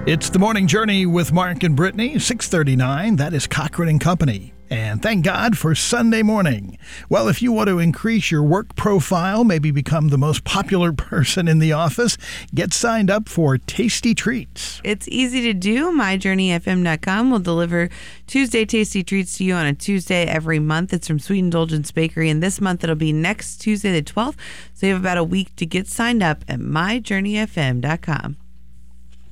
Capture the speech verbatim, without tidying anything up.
It's the Morning Journey with Mark and Brittany, six thirty-nine. That is Cochran and Company. And thank God for Sunday morning. Well, if you want to increase your work profile, maybe become the most popular person in the office, get signed up for Tasty Treats. It's easy to do. my journey f m dot com will deliver Tuesday Tasty Treats to you on a Tuesday every month. It's from Sweet Indulgence Bakery, and this month it'll be next Tuesday the twelfth. So you have about a week to get signed up at my journey f m dot com.